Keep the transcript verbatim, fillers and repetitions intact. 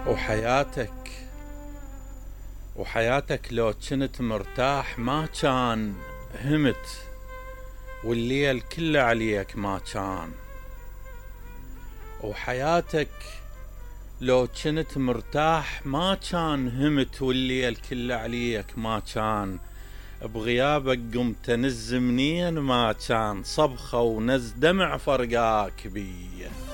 وحياتك وحياتك لو كنت مرتاح ما كان همت، والليل كله عليك ما كان. وحياتك لو كنت مرتاح ما كان همت، والليل كله عليك ما كان. بغيابك قمت نز منين ما كان، صبخة ونز دمع فرقاك بيه.